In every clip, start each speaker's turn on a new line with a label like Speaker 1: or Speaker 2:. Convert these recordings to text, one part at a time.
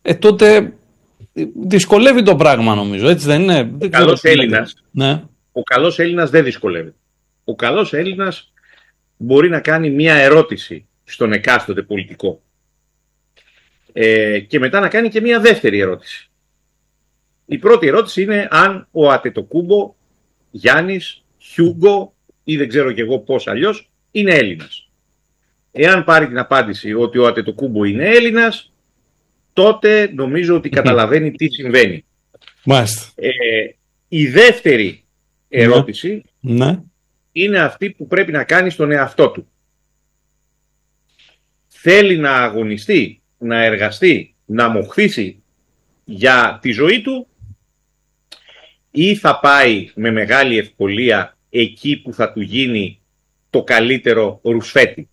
Speaker 1: τότε δυσκολεύει το πράγμα, νομίζω, έτσι δεν είναι?
Speaker 2: Ο καλός Έλληνας δεν δυσκολεύει. Ο καλός Έλληνας μπορεί να κάνει μία ερώτηση στον εκάστοτε πολιτικό και μετά να κάνει και μία δεύτερη ερώτηση. Η πρώτη ερώτηση είναι αν ο Αντετοκούμπο, Γιάννης, Χιούγκο ή δεν ξέρω κι εγώ πώς αλλιώς είναι Έλληνας. Εάν πάρει την απάντηση ότι ο Αντετοκούμπο είναι Έλληνας, τότε νομίζω ότι καταλαβαίνει τι συμβαίνει. Η δεύτερη ερώτηση είναι αυτή που πρέπει να κάνει στον εαυτό του. Θέλει να αγωνιστεί, να εργαστεί, να μοχθήσει για τη ζωή του ή θα πάει με μεγάλη ευκολία εκεί που θα του γίνει το καλύτερο ρουσφέτη.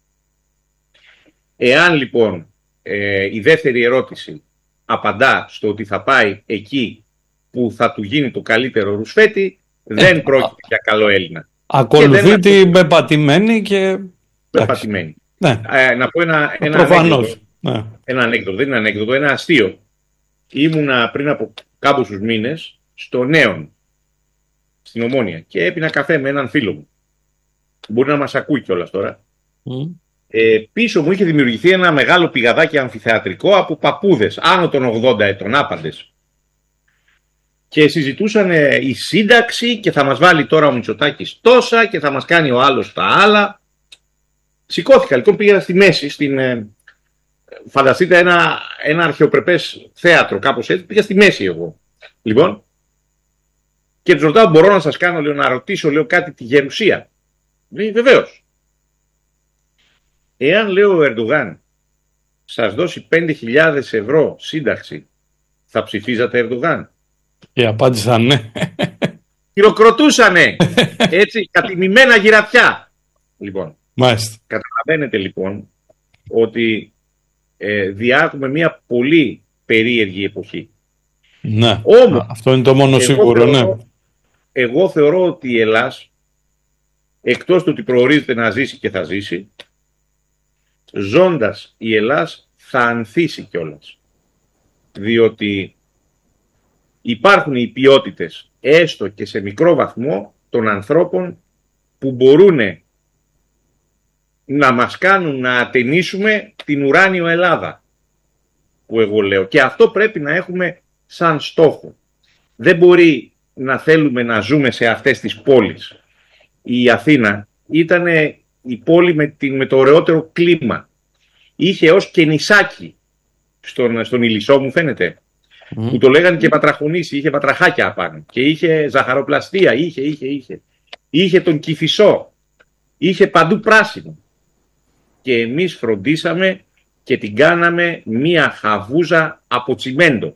Speaker 2: Εάν λοιπόν η δεύτερη ερώτηση απαντά στο ότι θα πάει εκεί που θα του γίνει το καλύτερο ρουσφέτη, δεν πρόκειται για καλό Έλληνα.
Speaker 1: Ακολουθεί την πεπατημένη και...
Speaker 2: Πεπατημένη.
Speaker 1: Ναι.
Speaker 2: Να πω ένα ανέκδοτο, δεν είναι ανέκδοτο, ένα αστείο. Ήμουνα πριν από κάμποσους μήνες στο Νέον, στην Ομόνια, και έπινα καφέ με έναν φίλο μου. Μπορεί να μας ακούει κιόλας τώρα. Πίσω μου είχε δημιουργηθεί ένα μεγάλο πηγαδάκι αμφιθεατρικό από παππούδες, άνω των 80 ετών, άπαντες. Και συζητούσαν η σύνταξη και θα μας βάλει τώρα ο Μητσοτάκης τόσα και θα μας κάνει ο άλλος τα άλλα. Σηκώθηκα λοιπόν, πήγα στη μέση, φανταστείτε ένα αρχαιοπρεπές θέατρο, κάπως έτσι, πήγα στη μέση εγώ. Λοιπόν, και τους ρωτάω, μπορώ να σας κάνω, λέω, να ρωτήσω, λέω, κάτι τη γερουσία? Λέει, βεβαίως. Εάν, λέω, ο Ερντογάν σας δώσει 5.000 ευρώ σύνταξη, θα ψηφίζατε Ερντογάν?
Speaker 1: Και απάντησα ναι.
Speaker 2: Χειροκροτούσανε, έτσι, κατημημένα γυρατιά. Λοιπόν,
Speaker 1: μάλιστα.
Speaker 2: Καταλαβαίνετε λοιπόν ότι διάγουμε μια πολύ περίεργη εποχή.
Speaker 1: Ναι,
Speaker 2: όμως,
Speaker 1: αυτό είναι το μόνο σίγουρο, ναι.
Speaker 2: Εγώ θεωρώ ότι η Ελλάς, εκτός του ότι προορίζεται να ζήσει και θα ζήσει, ζώντας η Ελλάς θα ανθίσει κιόλας. Διότι υπάρχουν οι ποιότητες, έστω και σε μικρό βαθμό, των ανθρώπων που μπορούν να μας κάνουν να ατενίσουμε την ουράνιο Ελλάδα, που εγώ λέω. Και αυτό πρέπει να έχουμε σαν στόχο. Δεν μπορεί να θέλουμε να ζούμε σε αυτές τις πόλεις. Η Αθήνα ήταν η πόλη με το ωραιότερο κλίμα. Είχε ως και νησάκι στον Ηλισσό, μου φαίνεται, που το λέγανε και πατραχονήσι, είχε πατραχάκια απάνω και είχε ζαχαροπλαστεία, είχε τον Κηφισό, είχε παντού πράσινο. Και εμείς φροντίσαμε και την κάναμε μία χαβούζα από τσιμέντο.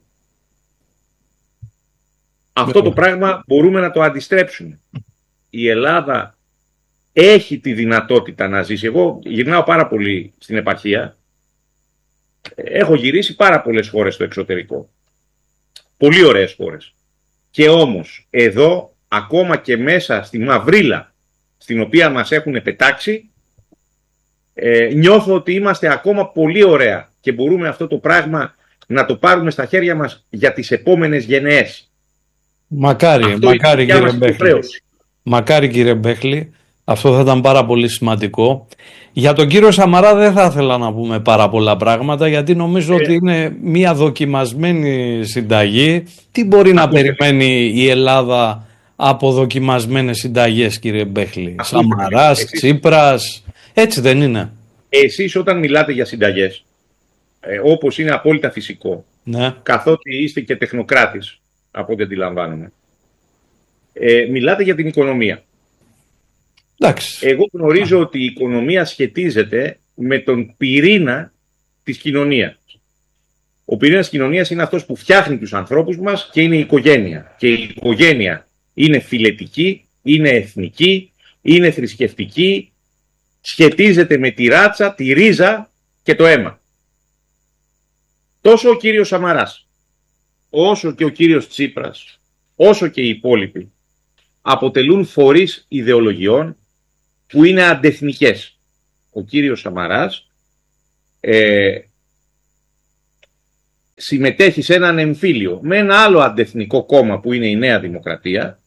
Speaker 2: Αυτό το πράγμα μπορούμε να το αντιστρέψουμε. Η Ελλάδα έχει τη δυνατότητα να ζήσει. Εγώ γυρνάω πάρα πολύ στην επαρχία. Έχω γυρίσει πάρα πολλές χώρες στο εξωτερικό. Πολύ ωραίες χώρες. Και όμως εδώ, ακόμα και μέσα στη μαυρίλα στην οποία μας έχουν πετάξει, νιώθω ότι είμαστε ακόμα πολύ ωραία και μπορούμε αυτό το πράγμα να το πάρουμε στα χέρια μας για τις επόμενες γενναίες.
Speaker 1: Μακάρι κύριε Μπέχλη. Μακάρι κύριε Μπέχλη. Αυτό θα ήταν πάρα πολύ σημαντικό. Για τον κύριο Σαμαρά δεν θα ήθελα να πούμε πάρα πολλά πράγματα, γιατί νομίζω ότι είναι μια δοκιμασμένη συνταγή. Τι μπορεί να περιμένει η Ελλάδα από δοκιμασμένες συνταγές, κύριε Μπέχλη? Σαμαράς, Τσίπρας, έτσι δεν είναι?
Speaker 2: Εσείς όταν μιλάτε για συνταγές, όπως είναι απόλυτα φυσικό,
Speaker 1: ναι,
Speaker 2: καθότι είστε και τεχνοκράτης, από ό,τι αντιλαμβάνομαι, μιλάτε για την οικονομία.
Speaker 1: Εντάξει.
Speaker 2: Εγώ γνωρίζω ότι η οικονομία σχετίζεται με τον πυρήνα της κοινωνίας. Ο πυρήνας της κοινωνίας είναι αυτός που φτιάχνει τους ανθρώπους μας και είναι η οικογένεια. Και η οικογένεια είναι φιλετική, είναι εθνική, είναι θρησκευτική, σχετίζεται με τη ράτσα, τη ρίζα και το αίμα. Τόσο ο κύριος Σαμαράς, όσο και ο κύριος Τσίπρας, όσο και οι υπόλοιποι, αποτελούν φορείς ιδεολογιών που είναι αντεθνικές. Ο κύριος Σαμαράς συμμετέχει σε έναν εμφύλιο με ένα άλλο αντεθνικό κόμμα που είναι η Νέα Δημοκρατία,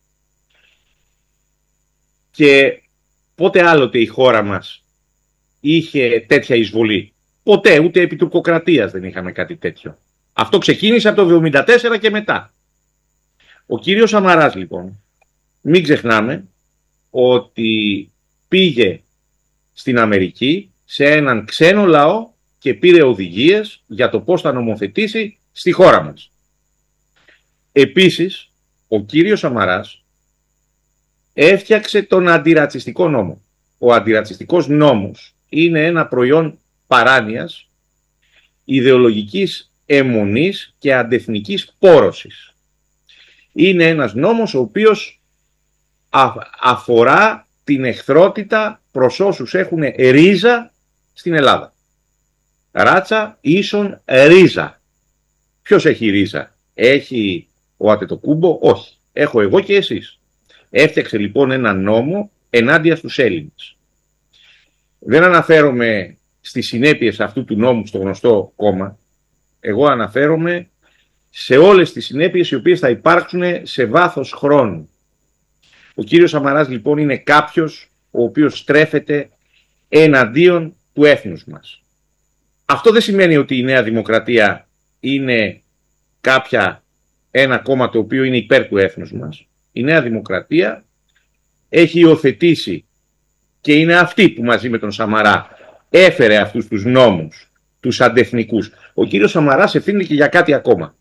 Speaker 2: και πότε άλλοτε η χώρα μας είχε τέτοια εισβολή? Ποτέ, ούτε επί τουρκοκρατίας δεν είχαμε κάτι τέτοιο. Αυτό ξεκίνησε από το 1974 και μετά. Ο κύριος Σαμαράς λοιπόν, μην ξεχνάμε ότι πήγε στην Αμερική σε έναν ξένο λαό και πήρε οδηγίες για το πώς θα νομοθετήσει στη χώρα μας. Επίσης, ο κύριος Σαμαράς έφτιαξε τον αντιρατσιστικό νόμο. Ο αντιρατσιστικός νόμος είναι ένα προϊόν παράνοιας, ιδεολογικής αιμονής και αντεθνικής πόρωσης. Είναι ένας νόμος ο οποίος αφορά την εχθρότητα προς όσους έχουν ρίζα στην Ελλάδα. Ράτσα ίσον ρίζα. Ποιος έχει ρίζα? Έχει ο Αντετοκούμπο? Όχι. Έχω εγώ και εσείς. Έφτιαξε λοιπόν ένα νόμο ενάντια στους Έλληνες. Δεν αναφέρομαι στις συνέπειες αυτού του νόμου στο γνωστό κόμμα. Εγώ αναφέρομαι σε όλες τις συνέπειες οι οποίες θα υπάρξουν σε βάθος χρόνου. Ο κύριος Σαμαράς λοιπόν είναι κάποιος ο οποίος στρέφεται εναντίον του έθνους μας. Αυτό δεν σημαίνει ότι η Νέα Δημοκρατία είναι ένα κόμμα το οποίο είναι υπέρ του έθνους μας. Η Νέα Δημοκρατία έχει υιοθετήσει και είναι αυτή που μαζί με τον Σαμαρά έφερε αυτούς τους νόμους, τους αντεθνικούς. Ο κύριος Σαμαράς ευθύνεται και για κάτι ακόμα.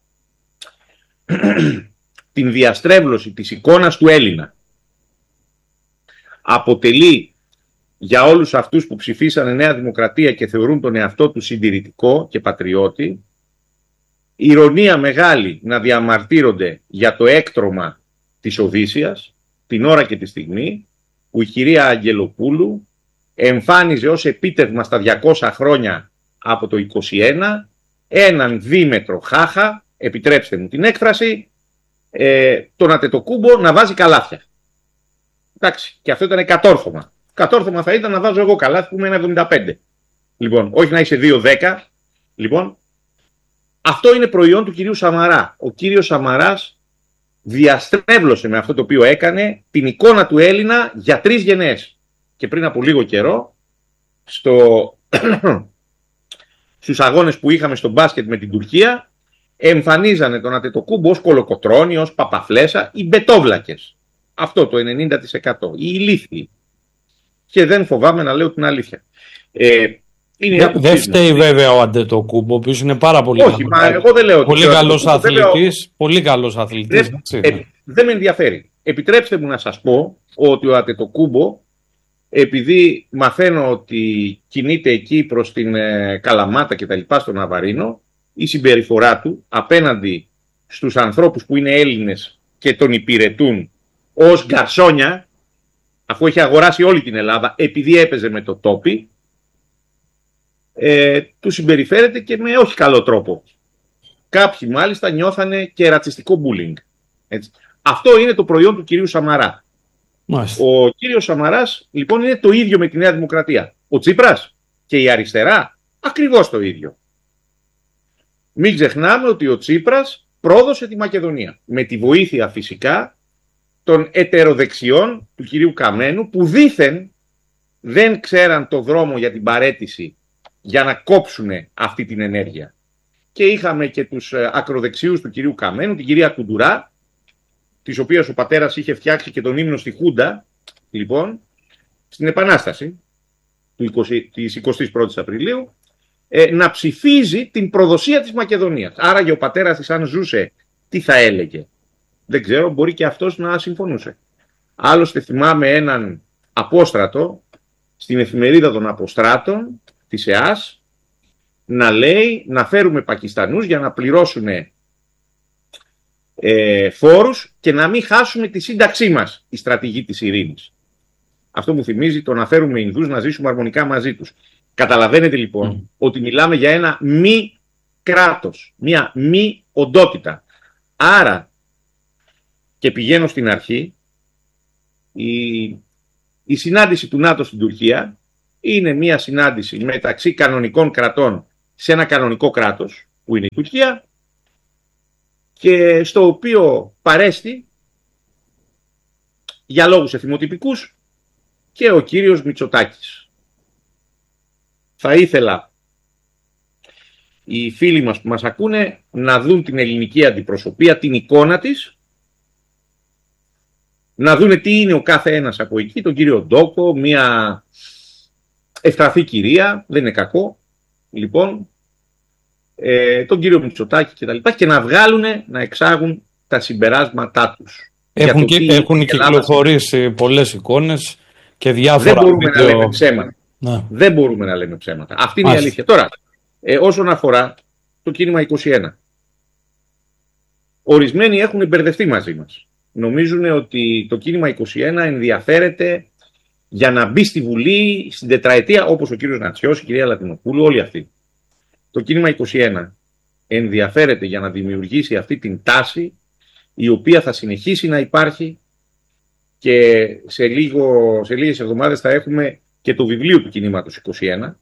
Speaker 2: Την διαστρέβλωση της εικόνας του Έλληνα. Αποτελεί για όλους αυτούς που ψηφίσανε Νέα Δημοκρατία και θεωρούν τον εαυτό του συντηρητικό και πατριώτη, ηρωνία μεγάλη να διαμαρτύρονται για το έκτρωμα της Οδύσσιας, την ώρα και τη στιγμή που η κυρία Αγγελοπούλου εμφάνιζε ως επίτευγμα στα 200 χρόνια από το 21 έναν δίμετρο χάχα, επιτρέψτε μου την έκφραση, τον Αντετοκούμπο να βάζει καλάθια. Εντάξει, και αυτό ήταν κατόρθωμα. Κατόρθωμα θα ήταν να βάζω εγώ καλάθι που είμαι 1,75. Λοιπόν, όχι να είσαι 2,10. Λοιπόν, αυτό είναι προϊόν του κυρίου Σαμαρά. Ο κύριος Σαμαράς διαστρέβλωσε με αυτό το οποίο έκανε την εικόνα του Έλληνα για 3 γενναίες. Και πριν από λίγο καιρό, στους αγώνες που είχαμε στο μπάσκετ με την Τουρκία, εμφανίζανε τον Αντετοκούμπο ως κολοκοτρώνη, ως παπαφλέσα, οι μπετόβλακες. Αυτό το 90%. Οι ηλίθιοι. Και δεν φοβάμαι να λέω την αλήθεια.
Speaker 1: Δεν φταίει βέβαια ο Αντετοκούμπο, ο οποίος είναι πάρα πολύ
Speaker 2: εγώ δεν λέω
Speaker 1: πολύ καλός αθλητής. Πολύ καλός αθλητής.
Speaker 2: Δεν με ενδιαφέρει. Επιτρέψτε μου να σας πω ότι ο Αντετοκούμπο, επειδή μαθαίνω ότι κινείται εκεί προς την Καλαμάτα και τα λοιπά στον Ναβαρίνο, η συμπεριφορά του απέναντι στους ανθρώπους που είναι Έλληνες και τον υπηρετούν ως γκαρσόνια, αφού έχει αγοράσει όλη την Ελλάδα επειδή έπαιζε με το τόπι, του συμπεριφέρεται και με όχι καλό τρόπο. Κάποιοι μάλιστα νιώθανε και ρατσιστικό bullying. Έτσι. Αυτό είναι το προϊόν του κυρίου Σαμαρά. Μάλιστα. Ο κύριος Σαμαράς λοιπόν είναι το ίδιο με τη Νέα Δημοκρατία. Ο Τσίπρας και η αριστερά ακριβώς το ίδιο. Μην ξεχνάμε ότι ο Τσίπρας πρόδωσε τη Μακεδονία με τη βοήθεια φυσικά των ετεροδεξιών του κυρίου Καμένου, που δήθεν δεν ξέραν το δρόμο για την παραίτηση για να κόψουν αυτή την ενέργεια. Και είχαμε και τους ακροδεξιούς του κυρίου Καμένου, την κυρία Κουντουρά, της οποίας ο πατέρας είχε φτιάξει και τον ύμνο στη Χούντα, λοιπόν, στην Επανάσταση της 21ης Απριλίου, να ψηφίζει την προδοσία της Μακεδονίας. Άραγε ο πατέρας της, αν ζούσε, τι θα έλεγε? Δεν ξέρω, μπορεί και αυτός να συμφωνούσε. Άλλωστε θυμάμαι έναν απόστρατο στην εφημερίδα των Αποστράτων της ΕΑΣ να λέει να φέρουμε Πακιστανούς για να πληρώσουν φόρους και να μην χάσουμε τη σύνταξή μας, η στρατηγή της ειρήνης. Αυτό μου θυμίζει το να φέρουμε Ινδούς να ζήσουμε αρμονικά μαζί τους. Καταλαβαίνετε λοιπόν ότι μιλάμε για ένα μη κράτος, μια μη οντότητα. Άρα, και πηγαίνω στην αρχή, η συνάντηση του ΝΑΤΟ στην Τουρκία είναι μια συνάντηση μεταξύ κανονικών κρατών σε ένα κανονικό κράτος, που είναι η Τουρκία, και στο οποίο παρέστη για λόγους εθιμοτυπικούς και ο κύριος Μητσοτάκης. Θα ήθελα οι φίλοι μας που μας ακούνε να δουν την ελληνική αντιπροσωπεία, την εικόνα της, να δούνε τι είναι ο κάθε ένας από εκεί, τον κύριο Ντόκο, μια ευστραφή κυρία, δεν είναι κακό, λοιπόν, τον κύριο Μητσοτάκη και τα λοιπά, και να βγάλουν, να εξάγουν τα συμπεράσματά τους.
Speaker 1: Έχουν κυκλοφορήσει πολλές εικόνες και διάφορα.
Speaker 2: Δεν μπορούμε να λέμε ψέματα. Ναι. Δεν μπορούμε να λέμε ψέματα. Αυτή είναι η αλήθεια. Τώρα, όσον αφορά το κίνημα 21, ορισμένοι έχουν μπερδευτεί μαζί μας. Νομίζουν ότι το κίνημα 21 ενδιαφέρεται για να μπει στη Βουλή στην τετραετία, όπως ο κύριος Νατσιός, η κυρία Λατινοπούλου, όλοι αυτοί. Το κίνημα 21 ενδιαφέρεται για να δημιουργήσει αυτή την τάση, η οποία θα συνεχίσει να υπάρχει, και σε λίγες εβδομάδες θα έχουμε και το βιβλίο του κινήματος 21.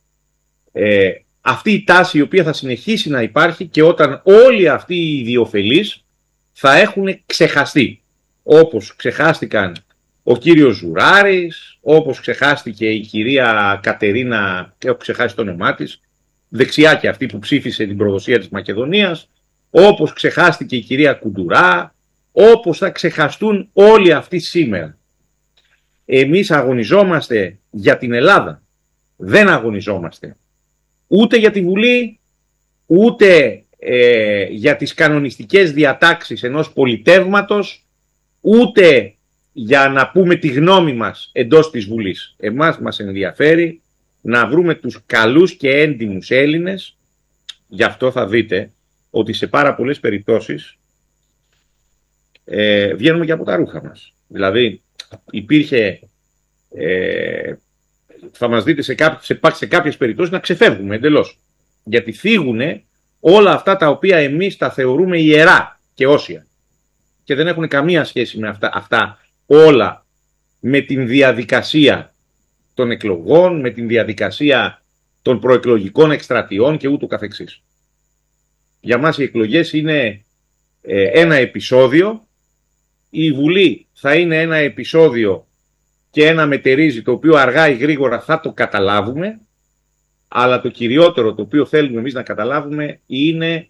Speaker 2: Αυτή η τάση η οποία θα συνεχίσει να υπάρχει, και όταν όλοι αυτοί οι ιδιοφελείς θα έχουν ξεχαστεί, όπως ξεχάστηκαν ο κύριος Ζουράρης, όπως ξεχάστηκε η κυρία Κατερίνα, έχω ξεχάσει το όνομά της, δεξιά και αυτή που ψήφισε την προδοσία της Μακεδονίας, όπως ξεχάστηκε η κυρία Κουντουρά, όπως θα ξεχαστούν όλοι αυτοί σήμερα. Εμείς αγωνιζόμαστε για την Ελλάδα. Δεν αγωνιζόμαστε ούτε για τη Βουλή, ούτε για τις κανονιστικές διατάξεις ενός πολιτεύματος, ούτε για να πούμε τη γνώμη μας εντός της Βουλής. Εμάς μας ενδιαφέρει να βρούμε τους καλούς και έντιμους Έλληνες. Γι' αυτό θα δείτε ότι σε πάρα πολλές περιπτώσεις βγαίνουμε και από τα ρούχα μας. Δηλαδή υπήρχε, θα μας δείτε σε κάποιες περιπτώσεις να ξεφεύγουμε εντελώς, γιατί φύγουν όλα αυτά τα οποία εμείς τα θεωρούμε ιερά και όσια, και δεν έχουν καμία σχέση με αυτά όλα, με την διαδικασία των εκλογών, με την διαδικασία των προεκλογικών εκστρατιών και ούτω καθεξής. Για μας οι εκλογές είναι ένα επεισόδιο, η Βουλή θα είναι ένα επεισόδιο και ένα μετερίζει, το οποίο αργά ή γρήγορα θα το καταλάβουμε, αλλά το κυριότερο το οποίο θέλουμε εμείς να καταλάβουμε είναι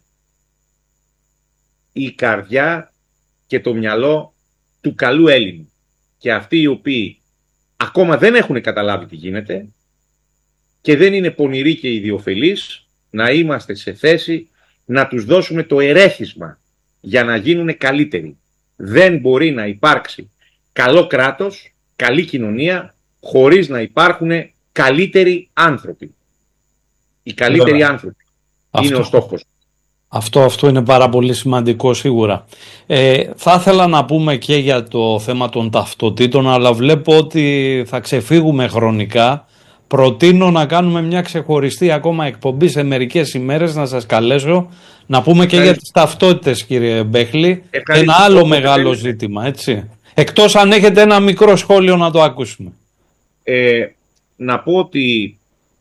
Speaker 2: η καρδιά και το μυαλό του καλού Έλληνου. Και αυτοί οι οποίοι ακόμα δεν έχουν καταλάβει τι γίνεται και δεν είναι πονηροί και ιδιοφελείς, να είμαστε σε θέση να τους δώσουμε το ερέθισμα για να γίνουν καλύτεροι. Δεν μπορεί να υπάρξει καλό κράτος, καλή κοινωνία, χωρίς να υπάρχουν καλύτεροι άνθρωποι. Οι καλύτεροι άνθρωποι είναι ο στόχος.
Speaker 1: Αυτό είναι πάρα πολύ σημαντικό σίγουρα. Θα ήθελα να πούμε και για το θέμα των ταυτοτήτων, αλλά βλέπω ότι θα ξεφύγουμε χρονικά. Προτείνω να κάνουμε μια ξεχωριστή ακόμα εκπομπή σε μερικές ημέρες, να σας καλέσω να πούμε και για τις ταυτότητες, κύριε Μπέχλη. Ένα άλλο μεγάλο ζήτημα, έτσι. Εκτός αν έχετε ένα μικρό σχόλιο να το ακούσουμε.
Speaker 2: Να πω ότι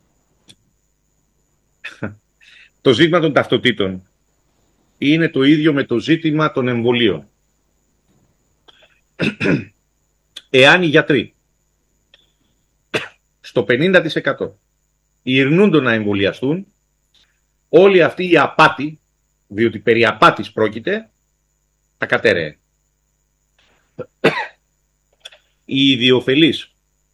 Speaker 2: το ζήτημα των ταυτοτήτων είναι το ίδιο με το ζήτημα των εμβολίων. Εάν οι γιατροί στο 50% ειρνούνται να εμβολιαστούν, όλη αυτή η απάτη, διότι περί απάτης πρόκειται, τα κατέρεε. Οι ιδιοφελείς,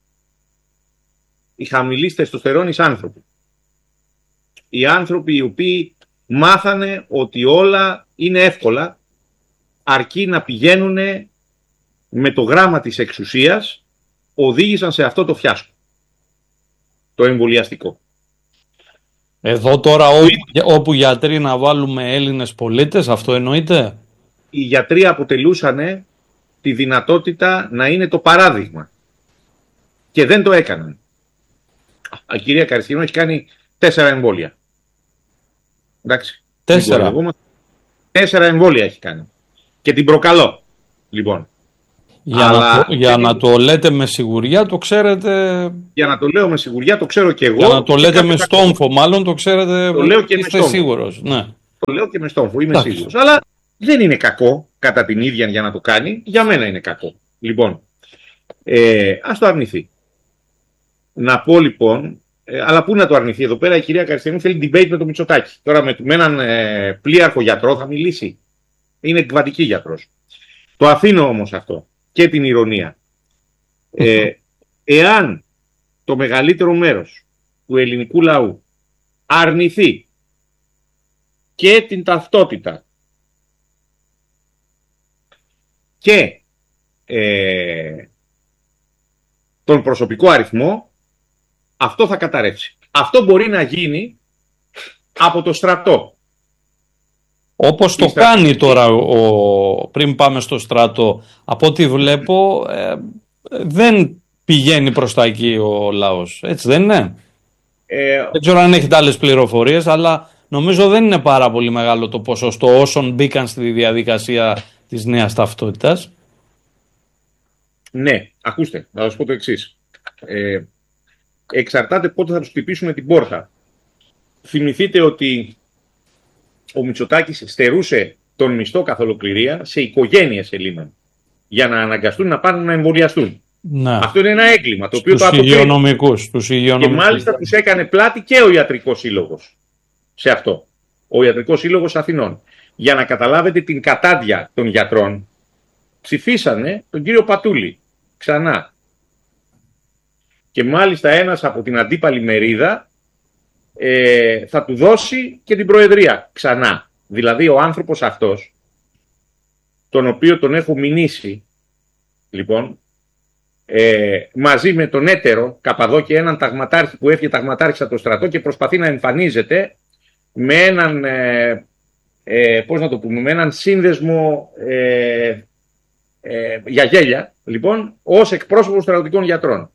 Speaker 2: οι χαμηλής τεστοστερόνης άνθρωποι, οι άνθρωποι οι οποίοι μάθανε ότι όλα είναι εύκολα, αρκεί να πηγαίνουν με το γράμμα της εξουσίας, οδήγησαν σε αυτό το φιάσκο, το εμβολιαστικό.
Speaker 1: Εδώ τώρα όπου γιατροί να βάλουμε Έλληνες πολίτες, αυτό εννοείται?
Speaker 2: Οι γιατροί αποτελούσαν τη δυνατότητα να είναι το παράδειγμα και δεν το έκαναν. Η κυρία Καριστινό έχει κάνει 4 εμβόλια. Εντάξει.
Speaker 1: 4
Speaker 2: εμβόλια έχει κάνει. Και την προκαλώ. Λοιπόν.
Speaker 1: Για να το λέτε με σιγουριά, το ξέρετε.
Speaker 2: Για να το λέω με σιγουριά, το ξέρω και εγώ.
Speaker 1: Για να το λέτε με στόμφο, μάλλον το ξέρετε.
Speaker 2: Το λέω και
Speaker 1: είστε σίγουρος. Ναι.
Speaker 2: Το λέω και με στόμφο, είμαι σίγουρος. Αλλά δεν είναι κακό κατά την ίδια για να το κάνει. Για μένα είναι κακό. Λοιπόν, ας το αρνηθεί. Να πω λοιπόν, αλλά πού να το αρνηθεί εδώ πέρα, η κυρία Καριστιανού θέλει debate με το Μητσοτάκη. Τώρα με έναν πλοίαρχο γιατρό θα μιλήσει. Είναι εκβατική γιατρός. Το αφήνω όμως αυτό και την ηρωνία. Εάν το μεγαλύτερο μέρος του ελληνικού λαού αρνηθεί και την ταυτότητα και τον προσωπικό αριθμό, αυτό θα καταρρεύσει. Αυτό μπορεί να γίνει από το στρατό.
Speaker 1: Όπως το κάνει τώρα πριν πάμε στο στρατό. Από ό,τι βλέπω δεν πηγαίνει προς τα εκεί ο λαός. Έτσι δεν είναι? Δεν ξέρω αν έχετε άλλες πληροφορίες, αλλά νομίζω δεν είναι πάρα πολύ μεγάλο το ποσοστό όσων μπήκαν στη διαδικασία της νέας ταυτότητας.
Speaker 2: Ναι, ακούστε, θα σας πω το εξής. Εξαρτάται πότε θα τους χτυπήσουν την πόρτα. Θυμηθείτε ότι ο Μητσοτάκης στερούσε τον μισθό καθ' ολοκληρία σε οικογένειες Ελλήνων για να αναγκαστούν να πάνε να εμβολιαστούν.
Speaker 1: Ναι.
Speaker 2: Αυτό είναι ένα έγκλημα το οποίο
Speaker 1: τους υγειονομικούς.
Speaker 2: Και μάλιστα τους έκανε πλάτη και ο Ιατρικός Σύλλογος σε αυτό. Ο Ιατρικός Σύλλογος Αθηνών. Για να καταλάβετε την κατάντια των γιατρών, ψηφίσανε τον κύριο Πατούλη ξανά. Και μάλιστα ένας από την αντίπαλη μερίδα θα του δώσει και την προεδρία ξανά. Δηλαδή ο άνθρωπος αυτός, τον οποίο τον έχω μηνύσει, λοιπόν, μαζί με τον έτερο Καπαδό και έναν ταγματάρχη που έφυγε ταγματάρχης από το στρατό και προσπαθεί να εμφανίζεται με έναν, πώς να το πούμε, με έναν σύνδεσμο για γέλια, λοιπόν, ως εκπρόσωπος στρατιωτικών γιατρών.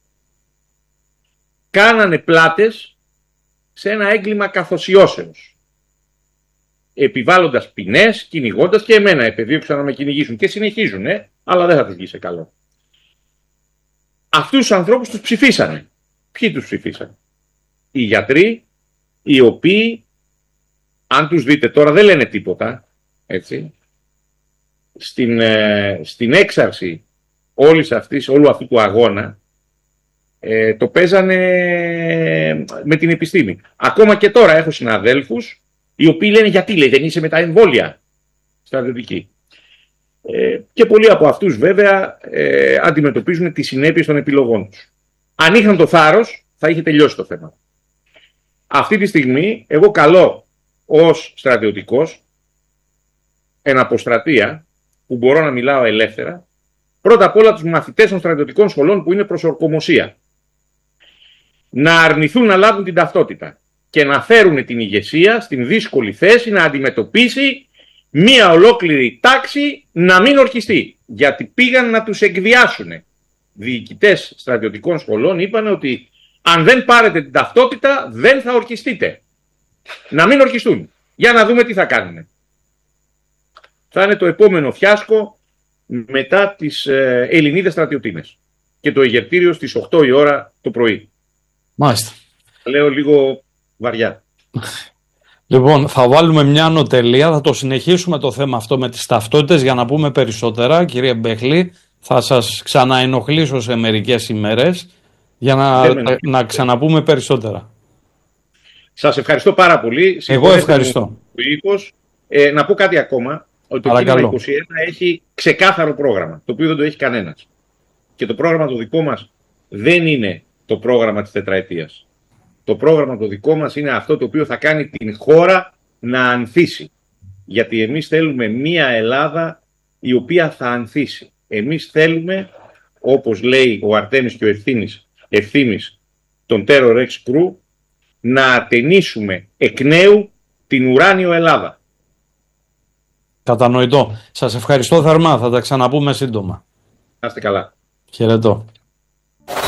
Speaker 2: Κάνανε πλάτες σε ένα έγκλημα καθοσιώσεως, επιβάλλοντας ποινές, κυνηγώντας και εμένα επεδίωξαν να με κυνηγήσουν και συνεχίζουν, αλλά δεν θα τους βγει σε καλό. Αυτούς τους ανθρώπους τους ψηφίσανε. Ποιοι τους ψηφίσανε? Οι γιατροί, οι οποίοι, αν τους δείτε τώρα, δεν λένε τίποτα, έτσι. Στην έξαρση όλου αυτού του αγώνα, το παίζανε με την επιστήμη. Ακόμα και τώρα έχω συναδέλφους οι οποίοι λένε γιατί, λέει, δεν είσαι με τα εμβόλια στρατιωτικοί. Και πολλοί από αυτούς βέβαια αντιμετωπίζουν τις συνέπειες των επιλογών τους. Αν είχαν το θάρρος θα είχε τελειώσει το θέμα. Αυτή τη στιγμή εγώ καλώ ως στρατιωτικός εν αποστρατεία, που μπορώ να μιλάω ελεύθερα, πρώτα απ' όλα τους μαθητές των στρατιωτικών σχολών που είναι προς ορκομοσία να αρνηθούν να λάβουν την ταυτότητα και να φέρουν την ηγεσία στην δύσκολη θέση να αντιμετωπίσει μία ολόκληρη τάξη να μην ορκιστεί. Γιατί πήγαν να τους εκβιάσουν. Διοικητές στρατιωτικών σχολών είπαν ότι αν δεν πάρετε την ταυτότητα δεν θα ορκιστείτε. Να μην ορκιστούν. Για να δούμε τι θα κάνουν. Θα είναι το επόμενο φιάσκο μετά τις Ελληνίδες στρατιωτίνες και το εγερτήριο στις 8 η ώρα το πρωί.
Speaker 1: Μάλιστα.
Speaker 2: Λέω λίγο βαριά.
Speaker 1: Λοιπόν, θα βάλουμε μια ανωτελεία, θα το συνεχίσουμε το θέμα αυτό με τις ταυτότητες για να πούμε περισσότερα. Κύριε Μπέχλη, θα σας ξαναενοχλήσω σε μερικές ημέρες για να ξαναπούμε περισσότερα.
Speaker 2: Σας ευχαριστώ πάρα πολύ.
Speaker 1: Εγώ ευχαριστώ.
Speaker 2: Να πω κάτι ακόμα, ότι το Κίνημα 21 έχει ξεκάθαρο πρόγραμμα, το οποίο δεν το έχει κανένας. Και το πρόγραμμα το δικό μας δεν είναι το πρόγραμμα της τετραετίας. Το πρόγραμμα το δικό μας είναι αυτό το οποίο θα κάνει την χώρα να ανθίσει. Γιατί εμείς θέλουμε μία Ελλάδα η οποία θα ανθίσει. Εμείς θέλουμε, όπως λέει ο Αρτέμις και ο Ευθύμης, τον Terror X Crew, να ατενίσουμε εκ νέου την ουράνιο Ελλάδα.
Speaker 1: Κατανοητό. Σας ευχαριστώ θερμά. Θα τα ξαναπούμε σύντομα.
Speaker 2: Να είστε καλά.
Speaker 1: Χαιρετώ.